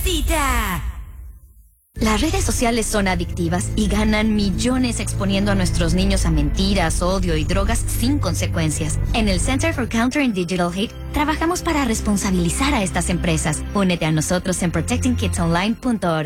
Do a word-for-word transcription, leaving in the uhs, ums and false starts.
necesita. Las redes sociales son adictivas y ganan millones exponiendo a nuestros niños a mentiras, odio y drogas sin consecuencias. En el Center for Countering Digital Hate trabajamos para responsabilizar a estas empresas. Únete a nosotros en protecting kids online punto org.